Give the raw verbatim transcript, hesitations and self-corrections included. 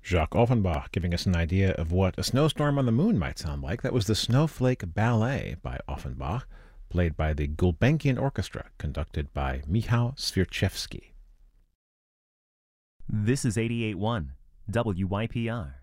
Jacques Offenbach giving us an idea of what a snowstorm on the moon might sound like. That was the Snowflake Ballet by Offenbach, played by the Gulbenkian Orchestra, conducted by Michał Swierczewski. This is eighty-eight point one W Y P R.